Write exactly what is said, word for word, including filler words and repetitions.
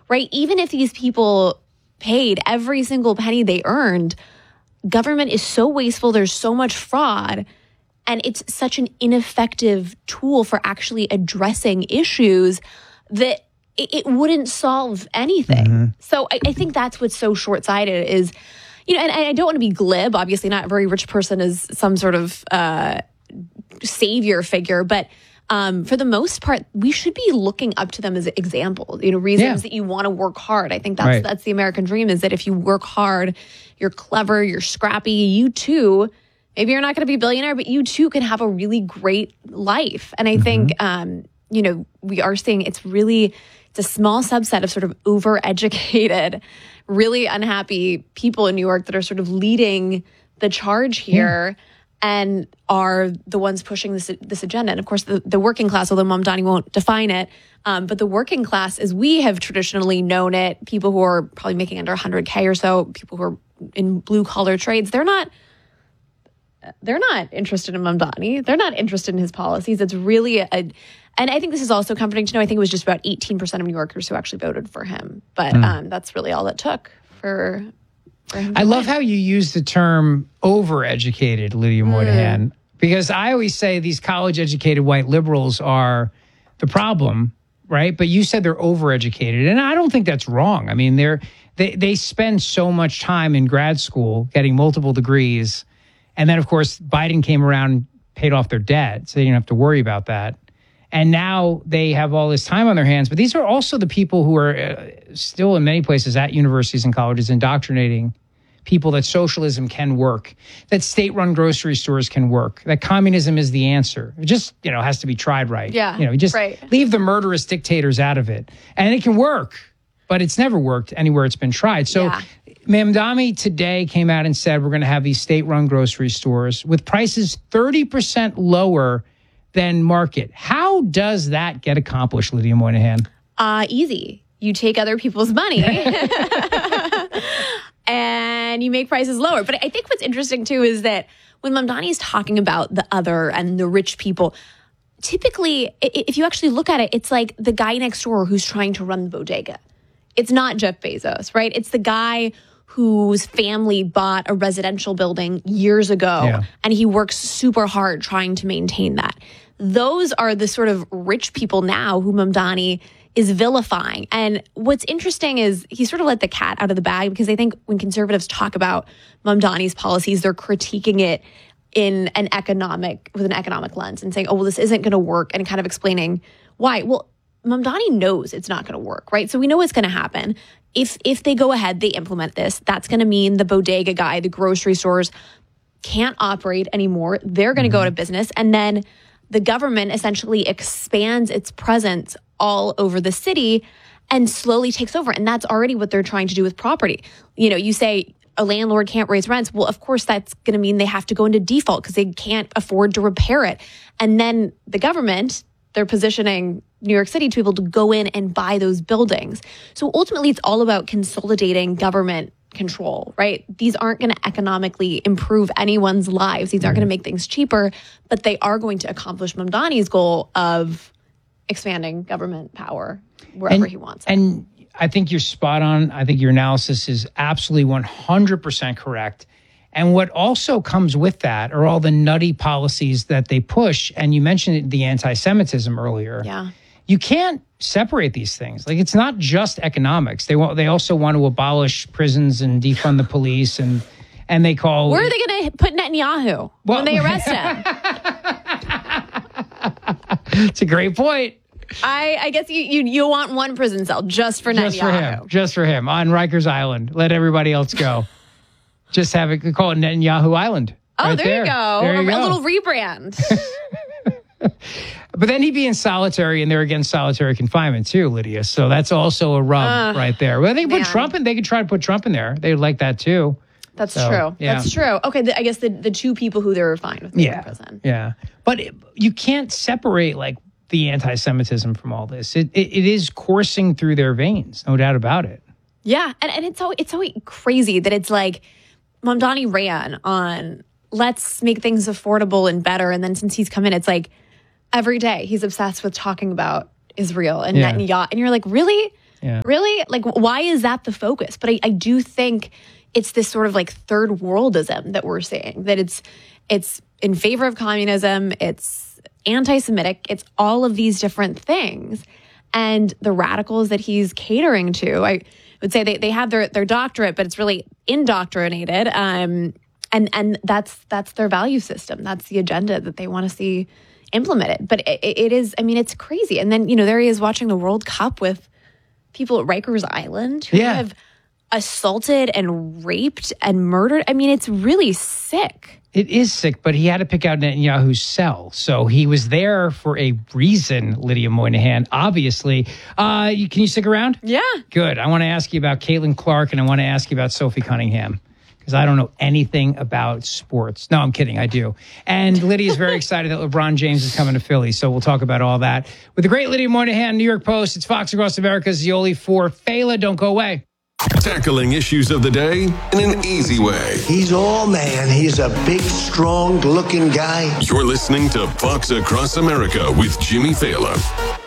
right? Even if these people paid every single penny they earned, government is so wasteful. There's so much fraud. And it's such an ineffective tool for actually addressing issues that it, it wouldn't solve anything. Mm-hmm. So I, I think that's what's so short-sighted is, you know, and I don't want to be glib. Obviously, not a very rich person is some sort of uh, savior figure. But um, for the most part, we should be looking up to them as examples, you know, reasons yeah. that you want to work hard. I think that's right. that's the American dream, is that if you work hard, you're clever, you're scrappy, you too, maybe you're not going to be a billionaire, but you too can have a really great life. And I mm-hmm. think, um, you know, we are seeing it's really, it's a small subset of sort of overeducated, really unhappy people in New York that are sort of leading the charge here yeah. and are the ones pushing this this agenda. And of course, the, the working class, although Mamdani won't define it, um, but the working class, as we have traditionally known it, people who are probably making under one hundred K or so, people who are in blue collar trades, they're not they're not interested in Mamdani. They're not interested in his policies. It's really a, and I think this is also comforting to know. I think it was just about eighteen percent of New Yorkers who actually voted for him. But mm. um, that's really all it took for, for him. I love how you use the term overeducated, Lydia Moynihan, mm. because I always say these college-educated white liberals are the problem, right? But you said they're overeducated, and I don't think that's wrong. I mean, they're they they spend so much time in grad school getting multiple degrees, and then, of course, Biden came around and paid off their debt, so they didn't have to worry about that. And now they have all this time on their hands. But these are also the people who are uh, still in many places at universities and colleges indoctrinating people that socialism can work, that state-run grocery stores can work, that communism is the answer. It just, you know, has to be tried right. Yeah, you know, just right. leave the murderous dictators out of it. And it can work, but it's never worked anywhere it's been tried. So yeah. Mamdani today came out and said we're going to have these state-run grocery stores with prices thirty percent lower than market. How does that get accomplished, Lydia Moynihan? Uh, easy. You take other people's money and you make prices lower. But I think what's interesting, too, is that when Mamdani is talking about the other and the rich people, typically, if you actually look at it, it's like the guy next door who's trying to run the bodega. It's not Jeff Bezos, right? It's the guy whose family bought a residential building years ago, yeah. and he works super hard trying to maintain that. Those are the sort of rich people now who Mamdani is vilifying. And what's interesting is he sort of let the cat out of the bag, because I think when conservatives talk about Mamdani's policies, they're critiquing it in an economic, with an economic lens and saying, oh, well, this isn't going to work, and kind of explaining why. Well, Mamdani knows it's not going to work, right? So we know what's going to happen. If if they go ahead, they implement this, that's going to mean the bodega guy, the grocery stores can't operate anymore. They're going to mm-hmm. go out of business. And then the government essentially expands its presence all over the city and slowly takes over. And that's already what they're trying to do with property. You know, you say a landlord can't raise rents. Well, of course, that's going to mean they have to go into default because they can't afford to repair it. And then the government, they're positioning New York City to be able to go in and buy those buildings. So ultimately, it's all about consolidating government control, right? These aren't going to economically improve anyone's lives. These aren't going to make things cheaper, but they are going to accomplish Mamdani's goal of expanding government power wherever and, he wants it. And I think you're spot on. I think your analysis is absolutely one hundred percent correct. And what also comes with that are all the nutty policies that they push. And you mentioned the anti-Semitism earlier. Yeah. You can't separate these things. Like, it's not just economics. They want. They also want to abolish prisons and defund the police, and and they call. Where are they going to put Netanyahu well, when they arrest him? It's a great point. I, I guess you, you you want one prison cell just for Netanyahu. Just for him. Just for him on Rikers Island. Let everybody else go. Just have it. Call it Netanyahu Island. Oh, right there, there you go. There you a, go. a little rebrand. But then he'd be in solitary, and they're against solitary confinement too, Lydia. So that's also a rub uh, right there. Well, they put man. Trump in. They could try to put Trump in there. They would like that too. That's so, true. Yeah. That's true. Okay, the, I guess the, the two people who they were fine with yeah. in prison. Yeah, but it, you can't separate like the anti-Semitism from all this. It, it it is coursing through their veins, no doubt about it. Yeah, and, and it's so it's so crazy that it's like Mamdani ran on let's make things affordable and better, and then since he's come in, it's like every day he's obsessed with talking about Israel and yeah. Netanyahu, and you're like, really? Yeah. Really? Like, why is that the focus? But I, I do think it's this sort of like third worldism that we're seeing, that it's it's in favor of communism, it's anti-Semitic, it's all of these different things. And the radicals that he's catering to, I would say they, they have their, their doctorate, but it's really indoctrinated. Um, and and that's that's their value system. That's the agenda that they want to see implemented. But it, it is, I mean, it's crazy. And then, you know, there he is watching the World Cup with people at Rikers Island who Yeah. have assaulted and raped and murdered. I mean, it's really sick. It is sick, but he had to pick out Netanyahu's cell. So he was there for a reason, Lydia Moynihan, obviously. Uh, you, can you stick around? Yeah. Good. I want to ask you about Caitlin Clark, and I want to ask you about Sophie Cunningham, because I don't know anything about sports. No, I'm kidding. I do. And Lydia is very excited that LeBron James is coming to Philly. So we'll talk about all that with the great Lydia Moynihan, New York Post. It's Fox Across America's Zioli for Fela. Don't go away. Tackling issues of the day in an easy way. He's all man. He's a big, strong looking guy. You're listening to Fox Across America with Jimmy Fallon.